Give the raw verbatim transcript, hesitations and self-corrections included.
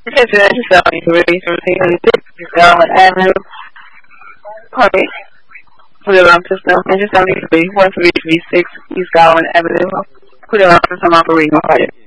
Presidential seventy-three, thirteen eighty-six, East Garland Avenue, Point, put it on system, engine seventy-three, one three three six, East Garland Avenue, put it on system operating fire.